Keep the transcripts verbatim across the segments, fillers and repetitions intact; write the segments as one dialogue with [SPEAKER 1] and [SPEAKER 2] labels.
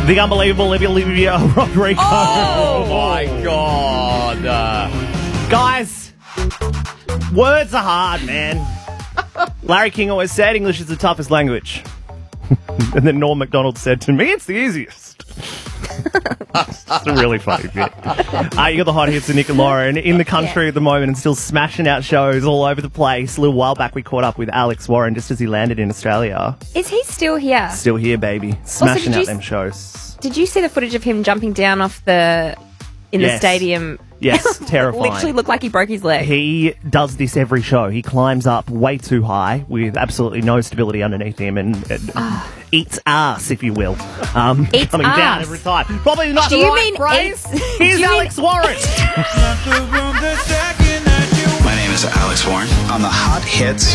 [SPEAKER 1] The unbelievable Olivia Rodrigo.
[SPEAKER 2] Oh, my God. Uh...
[SPEAKER 1] Guys, words are hard, man. Larry King always said English is the toughest language. And then Norm MacDonald said, to me, it's the easiest. It's a really funny bit. Uh, you got the hot hits of Nick and Lauren in the country yeah. at the moment and still smashing out shows all over the place. A little while back we caught up with Alex Warren just as he landed in Australia.
[SPEAKER 3] Is he still here?
[SPEAKER 1] Still here, baby. Smashing out them shows.
[SPEAKER 3] Did you see the footage of him jumping down off the... in
[SPEAKER 1] yes.
[SPEAKER 3] the stadium?
[SPEAKER 1] Yes, terrifying.
[SPEAKER 3] Literally looked like he broke his leg.
[SPEAKER 1] He does this every show. He climbs up way too high with absolutely no stability underneath him and, and
[SPEAKER 3] oh.
[SPEAKER 1] eats ass, if you will. Um,
[SPEAKER 3] eats
[SPEAKER 1] coming
[SPEAKER 3] ass.
[SPEAKER 1] down every time. Probably not
[SPEAKER 3] Do
[SPEAKER 1] the
[SPEAKER 3] you
[SPEAKER 1] right
[SPEAKER 3] mean
[SPEAKER 1] phrase.
[SPEAKER 3] Eats?
[SPEAKER 1] Here's Alex
[SPEAKER 3] mean...
[SPEAKER 1] Warren.
[SPEAKER 4] My name is Alex Warren. On the hot hits.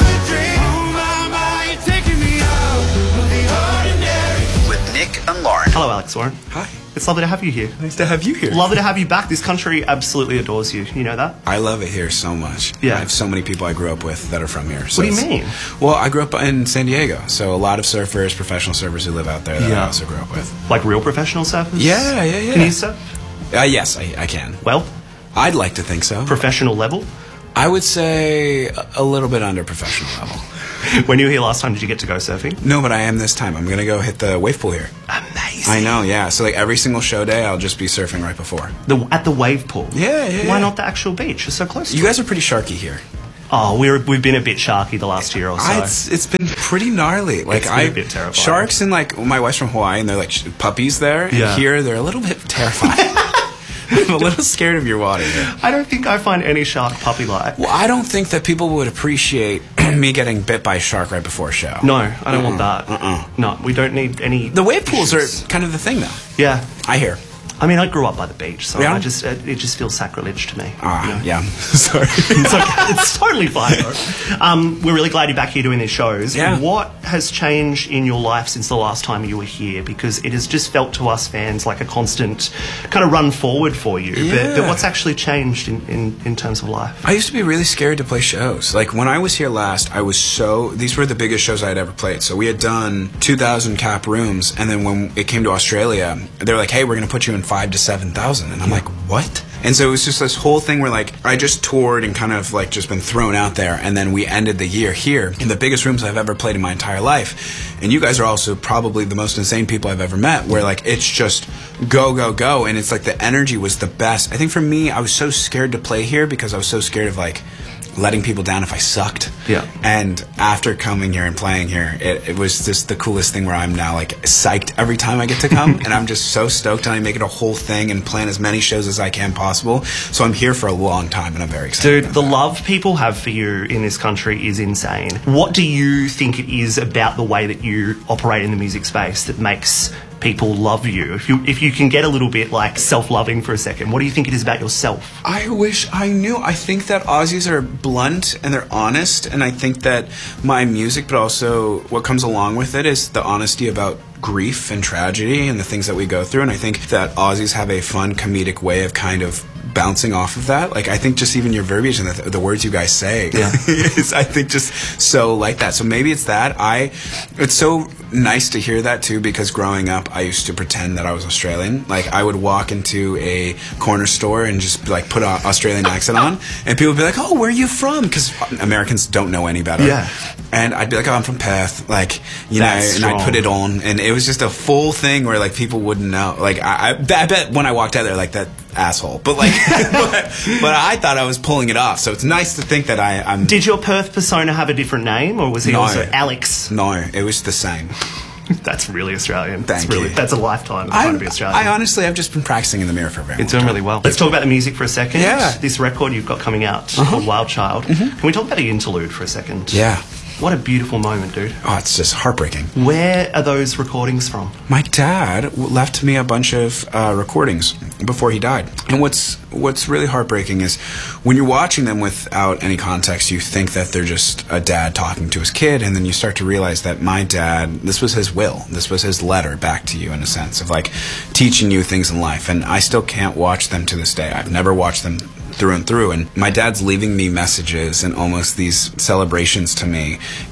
[SPEAKER 4] With Nick and Lauren.
[SPEAKER 5] Hello, Alex Warren.
[SPEAKER 6] Hi.
[SPEAKER 5] It's lovely to have you here.
[SPEAKER 6] Nice to have you here.
[SPEAKER 5] Lovely to have you back. This country absolutely adores you. You know that?
[SPEAKER 6] I love it here so much.
[SPEAKER 5] Yeah.
[SPEAKER 6] I have so many people I grew up with that are from here.
[SPEAKER 5] what
[SPEAKER 6] So
[SPEAKER 5] do you mean?
[SPEAKER 6] Well, I grew up in San Diego, so a lot of surfers, professional surfers who live out there that
[SPEAKER 5] yeah.
[SPEAKER 6] I also grew up with.
[SPEAKER 5] Like real professional surfers?
[SPEAKER 6] Yeah, yeah, yeah.
[SPEAKER 5] Can you surf?
[SPEAKER 6] Uh, yes, I, I can.
[SPEAKER 5] Well?
[SPEAKER 6] I'd like to think so.
[SPEAKER 5] Professional level?
[SPEAKER 6] I would say a little bit under professional level.
[SPEAKER 5] When you were here last time, did you get to go surfing?
[SPEAKER 6] No, but I am this time. I'm going to go hit the wave pool here.
[SPEAKER 5] Amazing.
[SPEAKER 6] I know, yeah. So like every single show day, I'll just be surfing right before.
[SPEAKER 5] The, at the wave pool?
[SPEAKER 6] Yeah, yeah,
[SPEAKER 5] Why
[SPEAKER 6] yeah.
[SPEAKER 5] not the actual beach? You're so close to
[SPEAKER 6] You
[SPEAKER 5] it.
[SPEAKER 6] guys are pretty sharky here.
[SPEAKER 5] Oh, we're, we've been a bit sharky the last year or so.
[SPEAKER 6] I, it's, it's been pretty gnarly. Like
[SPEAKER 5] It's been
[SPEAKER 6] I,
[SPEAKER 5] a bit terrifying.
[SPEAKER 6] Sharks and like my wife's from Hawaii and they're like sh- puppies there. And
[SPEAKER 5] Yeah.
[SPEAKER 6] here they're a little bit terrifying. I'm a little scared of your water here.
[SPEAKER 5] I don't think I find any shark puppy-like.
[SPEAKER 6] Well, I don't think that people would appreciate me getting bit by a shark right before a show.
[SPEAKER 5] No, I don't want that.
[SPEAKER 6] Uh-uh.
[SPEAKER 5] No, we don't need any...
[SPEAKER 6] The wave pools
[SPEAKER 5] issues.
[SPEAKER 6] are kind of the thing, though.
[SPEAKER 5] Yeah.
[SPEAKER 6] I hear.
[SPEAKER 5] I mean, I grew up by the beach, so
[SPEAKER 6] Yeah?
[SPEAKER 5] I just it, it just feels sacrilege to me.
[SPEAKER 6] Ah,
[SPEAKER 5] you know?
[SPEAKER 6] yeah. Sorry.
[SPEAKER 5] It's, okay. It's totally fine, though. Um, we're really glad you're back here doing these shows.
[SPEAKER 6] Yeah.
[SPEAKER 5] What has changed in your life since the last time you were here? Because it has just felt to us fans like a constant kind of run forward for you.
[SPEAKER 6] Yeah.
[SPEAKER 5] But, but what's actually changed in, in, in terms of life?
[SPEAKER 6] I used to be really scared to play shows. Like, when I was here last, I was so... These were the biggest shows I had ever played. So we had done two thousand cap rooms, and then when it came to Australia, they were like, hey, we're going to put you in five to seven thousand. And I'm like, what? And so it was just this whole thing where, like, I just toured and kind of, like, just been thrown out there, and then we ended the year here in the biggest rooms I've ever played in my entire life. And you guys are also probably the most insane people I've ever met, where, like, it's just go, go, go, and it's like the energy was the best. I think for me, I was so scared to play here because I was so scared of, like, letting people down if I sucked.
[SPEAKER 5] Yeah.
[SPEAKER 6] And after coming here and playing here, it, it was just the coolest thing where I'm now, like, psyched every time I get to come. And I'm just so stoked, and I make it a whole thing and plan as many shows as I can possible. So I'm here for a long time, and I'm very excited.
[SPEAKER 5] Dude, the love people have for you in this country is insane. What do you think it is about the way that you operate in the music space that makes people love you? If you if you can get a little bit like self-loving for a second, what do you think it is about yourself?
[SPEAKER 6] I wish I knew. I think that Aussies are blunt and they're honest, and I think that my music, but also what comes along with it, is the honesty about grief and tragedy and the things that we go through. And I think that Aussies have a fun comedic way of kind of bouncing off of that. Like, I think just even your verbiage and the, the words you guys say
[SPEAKER 5] yeah.
[SPEAKER 6] is, I think, just so like that. So maybe it's that. I, it's so nice to hear that too, because growing up, I used to pretend that I was Australian. Like, I would walk into a corner store and just like put an Australian accent on, and people would be like, "Oh, where are you from?" Because Americans don't know any better.
[SPEAKER 5] Yeah.
[SPEAKER 6] And I'd be like, "Oh, I'm from Perth." Like, you
[SPEAKER 5] That's
[SPEAKER 6] know, and I'd put it
[SPEAKER 5] strong.
[SPEAKER 6] on, and it was just a full thing where like people wouldn't know. Like, I, I, I bet when I walked out there, like, that asshole. But like, but, but I thought I was pulling it off. So it's nice to think that I, I'm.
[SPEAKER 5] Did your Perth persona have a different name, or was he
[SPEAKER 6] No.
[SPEAKER 5] also Alex?
[SPEAKER 6] No, it was the same.
[SPEAKER 5] That's really Australian.
[SPEAKER 6] Thank
[SPEAKER 5] that's really,
[SPEAKER 6] you.
[SPEAKER 5] That's a lifetime of trying
[SPEAKER 6] I'm-
[SPEAKER 5] to be Australian.
[SPEAKER 6] I honestly, I've just been practicing in the mirror for a very
[SPEAKER 5] You're
[SPEAKER 6] long
[SPEAKER 5] doing
[SPEAKER 6] time.
[SPEAKER 5] really well. Let's talk about the music for a second.
[SPEAKER 6] Yeah.
[SPEAKER 5] This record you've got coming out
[SPEAKER 6] Uh-huh.
[SPEAKER 5] called Wild Child.
[SPEAKER 6] Mm-hmm.
[SPEAKER 5] Can we talk about the interlude for a second?
[SPEAKER 6] Yeah.
[SPEAKER 5] What a beautiful moment, dude.
[SPEAKER 6] Oh, it's just heartbreaking.
[SPEAKER 5] Where are those recordings from?
[SPEAKER 6] My dad w- left me a bunch of uh, recordings before he died. And what's what's really heartbreaking is when you're watching them without any context, you think that they're just a dad talking to his kid, and then you start to realize that my dad, this was his will. This was his letter back to you, in a sense of like teaching you things in life. And I still can't watch them to this day. I've never watched them through and through, and my dad's leaving me messages and almost these celebrations to me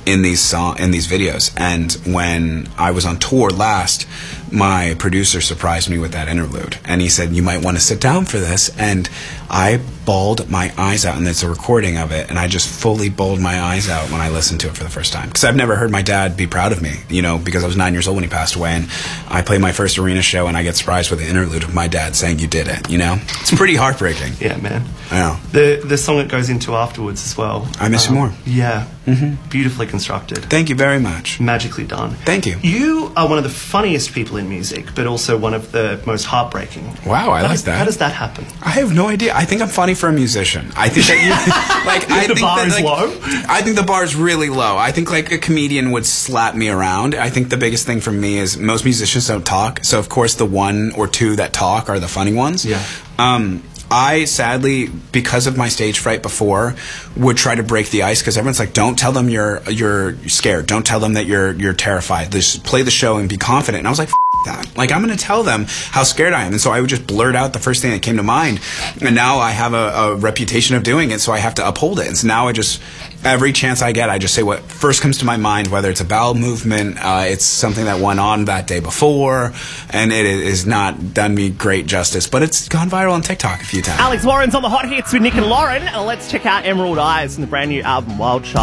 [SPEAKER 6] in these song in these videos. And when I was on tour last, my producer surprised me with that interlude, and he said, "You might want to sit down for this." And I bawled my eyes out, and there's a recording of it, and I just fully bawled my eyes out when I listened to it for the first time, because I've never heard my dad be proud of me, you know, because I was nine years old when he passed away, and I played my first arena show, and I get surprised with the interlude of my dad saying, "You did it," you know? It's pretty heartbreaking.
[SPEAKER 5] Yeah, man.
[SPEAKER 6] I know.
[SPEAKER 5] The the song it goes into afterwards as well.
[SPEAKER 6] I Miss You More.
[SPEAKER 5] Yeah. Mm-hmm. Beautifully constructed.
[SPEAKER 6] Thank you very much.
[SPEAKER 5] Magically done.
[SPEAKER 6] Thank you.
[SPEAKER 5] You are one of the funniest people in music, but also one of the most heartbreaking.
[SPEAKER 6] Wow, I
[SPEAKER 5] How
[SPEAKER 6] like
[SPEAKER 5] does-
[SPEAKER 6] that.
[SPEAKER 5] How does that happen?
[SPEAKER 6] I have no idea. I think I'm funny for a musician. I think that you like. I
[SPEAKER 5] The
[SPEAKER 6] think
[SPEAKER 5] bar
[SPEAKER 6] that,
[SPEAKER 5] is
[SPEAKER 6] like,
[SPEAKER 5] low?
[SPEAKER 6] I think the bar is really low. I think like a comedian would slap me around. I think the biggest thing for me is most musicians don't talk. So of course the one or two that talk are the funny ones.
[SPEAKER 5] Yeah.
[SPEAKER 6] Um, I sadly, because of my stage fright before, would try to break the ice, because everyone's like, "Don't tell them you're you're scared. Don't tell them that you're you're terrified. Just play the show and be confident." And I was like, F- that. Like, I'm going to tell them how scared I am. And so I would just blurt out the first thing that came to mind. And now I have a, a reputation of doing it, so I have to uphold it. And so now I just, every chance I get, I just say what first comes to my mind, whether it's a bowel movement, uh, it's something that went on that day before, and it is not done me great justice. But it's gone viral on TikTok a few times.
[SPEAKER 1] Alex Warren's on the hot hits with Nick and Lauren. And let's check out Emerald Eyes and the brand new album Wild Child.